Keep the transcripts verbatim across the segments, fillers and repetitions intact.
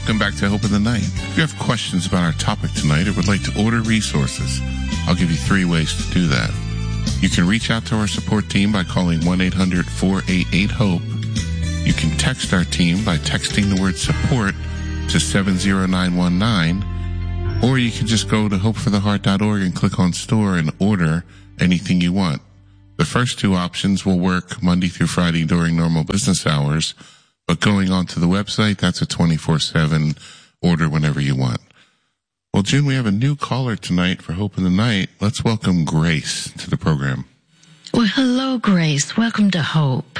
Welcome back to Hope in the Night. If you have questions about our topic tonight or would like to order resources, I'll give you three ways to do that. You can reach out to our support team by calling one eight hundred four eight eight HOPE. You can text our team by texting the word support to seven zero nine one nine, or you can just go to hope for the heart dot org and click on store and order anything you want. The first two options will work Monday through Friday during normal business hours, but going onto the website, that's a twenty-four seven order whenever you want. Well, June, we have a new caller tonight for Hope in the Night. Let's welcome Grace to the program. Well, hello, Grace. Welcome to Hope.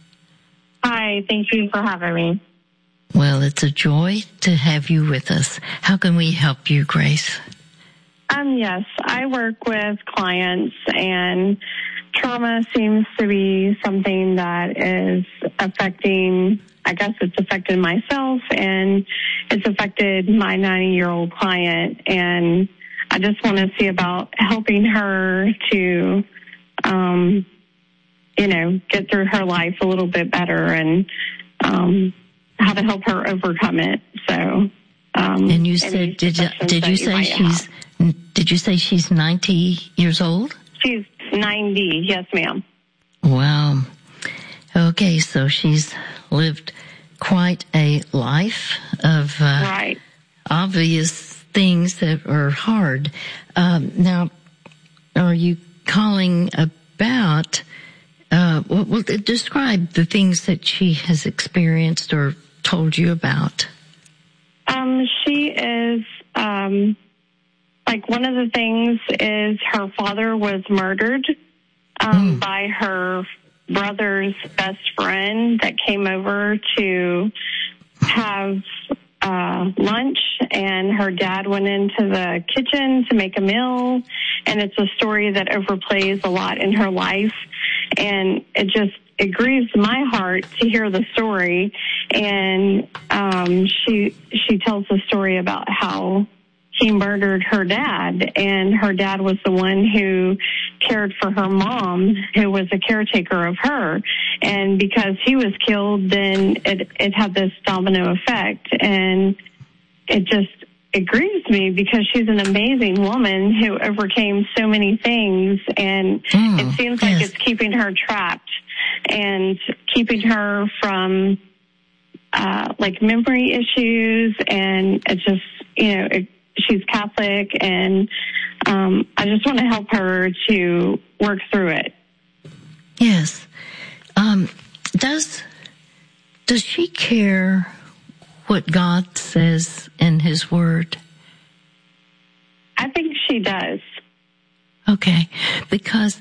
Hi, thank you for having me. Well, it's a joy to have you with us. How can we help you, Grace? Um, yes, I work with clients, and trauma seems to be something that is affecting, I guess it's affected myself, and it's affected my ninety-year-old client, and I just want to see about helping her to, um, you know, get through her life a little bit better, and um, how to help her overcome it. So, um, and you said, did you, did you say she's, have. did you say she's ninety years old? She's ninety, yes, ma'am. Wow. Okay, so she's lived quite a life of uh, right. obvious things that are hard. Um, now, are you calling about, uh, well, well, describe the things that she has experienced or told you about? Um, she is, um, like one of the things is her father was murdered um, mm. by her brother's best friend that came over to have uh, lunch, and her dad went into the kitchen to make a meal, and it's a story that overplays a lot in her life, and it just it grieves my heart to hear the story. And um, she she tells the story about how he murdered her dad, and her dad was the one who cared for her mom, who was a caretaker of her. And because he was killed, then it, it had this domino effect. And it just, it grieves me because she's an amazing woman who overcame so many things. And mm, it seems like yes. it's keeping her trapped and keeping her from, uh, like memory issues. And it just, you know, it, she's Catholic, and um, I just want to help her to work through it. Yes. Um, does does she care what God says in His Word? I think she does. Okay, because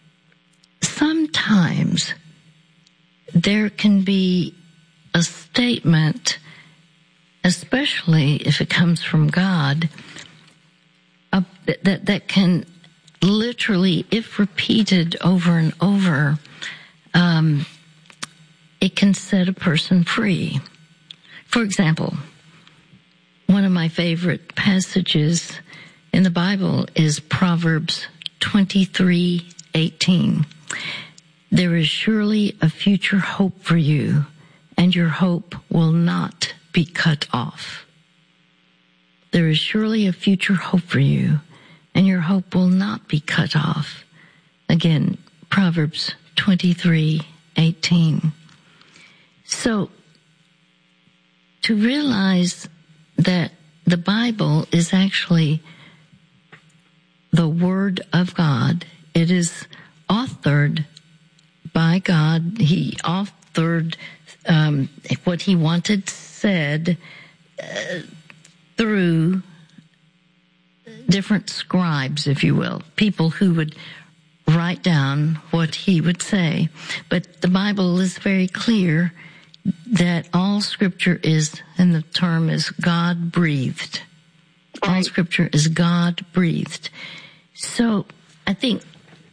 sometimes there can be a statement, especially if it comes from God, uh, that that can literally, if repeated over and over, um, it can set a person free. For example, one of my favorite passages in the Bible is Proverbs twenty-three eighteen. There is surely a future hope for you, and your hope will not be cut off. There is surely a future hope for you, and your hope will not be cut off. Again, Proverbs twenty-three eighteen. So, to realize that the Bible is actually the Word of God, it is authored by God. He authored um, what He wanted said uh, through different scribes, if you will, people who would write down what He would say. But the Bible is very clear that all Scripture is, and the term is God-breathed. Right. All Scripture is God-breathed. So I think,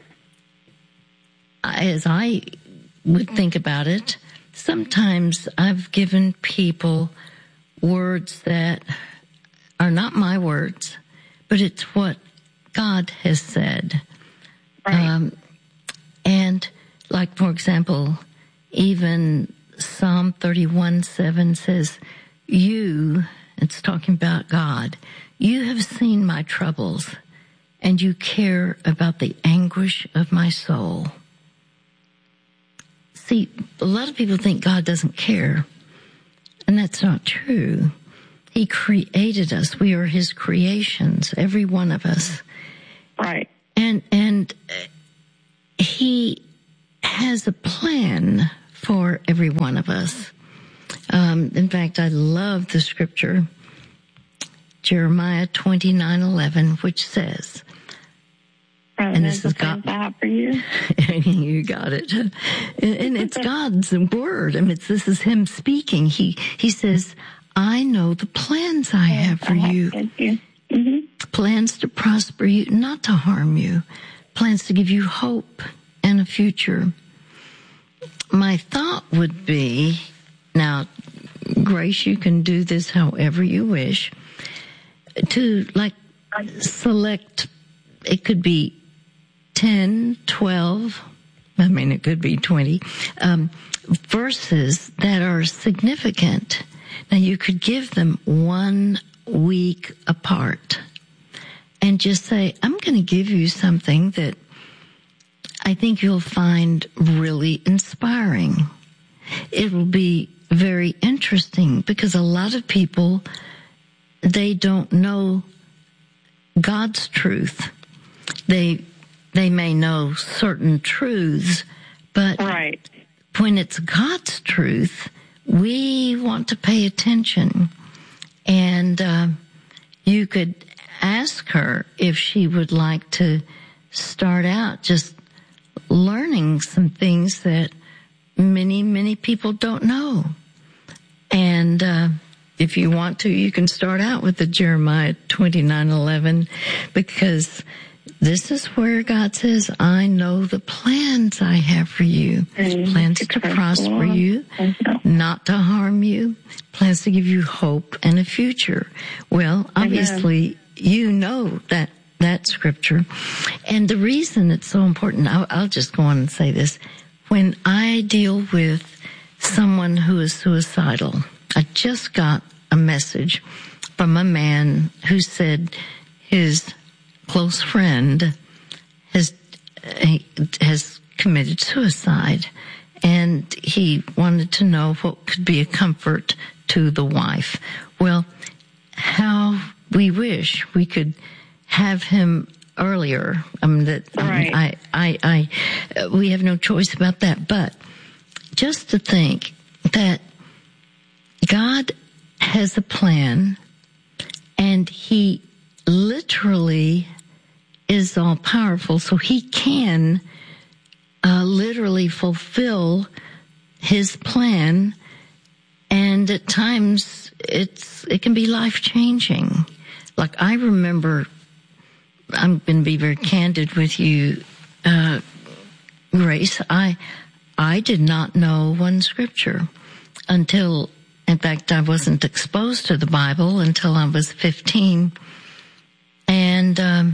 as I would think about it, sometimes I've given people words that are not my words, but it's what God has said. Right. Um, and like, for example, even Psalm thirty-one seven says, you, it's talking about God, you have seen my troubles, and you care about the anguish of my soul. See, a lot of people think God doesn't care, and that's not true. He created us. We are his creations, every one of us. Right. And, and he has a plan for every one of us. Um, in fact, I love the scripture, Jeremiah twenty-nine eleven, which says, and this is God for you. You got it. And it's God's word. I mean, it's, this is him speaking. He, he says, I know the plans I have for you. Mm-hmm. Plans to prosper you, not to harm you. Plans to give you hope and a future. My thought would be, now, Grace, you can do this however you wish, to like select, it could be ten, twelve, I mean, it could be twenty, um, verses that are significant. Now, you could give them one week apart and just say, I'm going to give you something that I think you'll find really inspiring. It will be very interesting because a lot of people, they don't know God's truth. They they may know certain truths, but right. when it's God's truth, we want to pay attention. And uh, you could ask her if she would like to start out just learning some things that many, many people don't know. And uh, if you want to, you can start out with the Jeremiah twenty-nine eleven, because this is where God says, I know the plans I have for you. Mm-hmm. Plans to prosper you, not to harm you, plans to give you hope and a future. Well, obviously, you know that, that scripture. And the reason it's so important, I'll, I'll just go on and say this. When I deal with someone who is suicidal, I just got a message from a man who said his close friend has has committed suicide, and he wanted to know what could be a comfort to the wife. Well, how we wish we could have him earlier. I mean, that right. I, I, I, I, we have no choice about that. But just to think that God has a plan, and he literally is all powerful, so he can uh, literally fulfill his plan, and at times it's it can be life changing. Like I remember, I'm going to be very candid with you, uh, Grace. I I did not know one scripture until, in fact, I wasn't exposed to the Bible until I was fifteen, and um,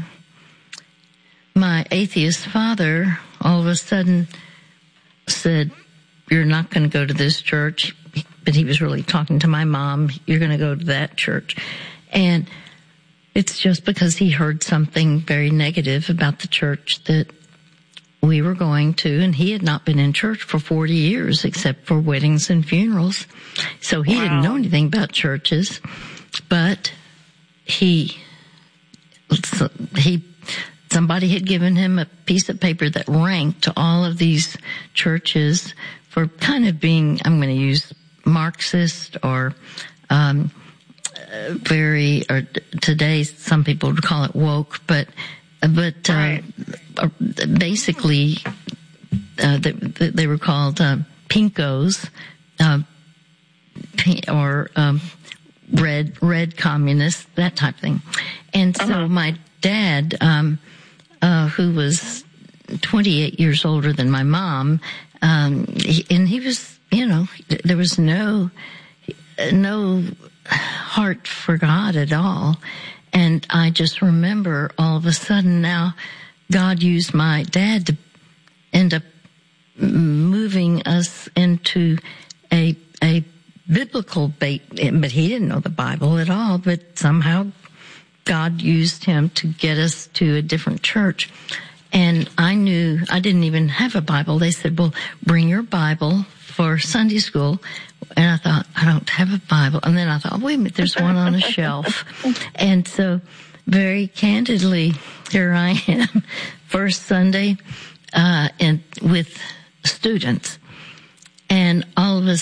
my atheist father all of a sudden said, you're not going to go to this church. But he was really talking to my mom. You're going to go to that church. And it's just because he heard something very negative about the church that we were going to. And he had not been in church for forty years except for weddings and funerals. So he wow. didn't know anything about churches. But he, he, somebody had given him a piece of paper that ranked all of these churches for kind of being, I'm going to use Marxist or um very, or today some people would call it woke, but but uh, right. basically uh, they, they were called uh, pinkos, uh, or um, red red communists, that type of thing. And so uh-huh. my dad, um, uh, who was twenty-eight years older than my mom, um, he, and he was. You know, there was no, no heart for God at all. And I just remember all of a sudden now God used my dad to end up moving us into a, a biblical bait, but he didn't know the Bible at all, but somehow God used him to get us to a different church. And I knew, I didn't even have a Bible. They said, well, bring your Bible for Sunday school. And I thought, I don't have a Bible. And then I thought, wait a minute, there's one on a shelf. And so very candidly, here I am, first Sunday, uh, and with students. And all of a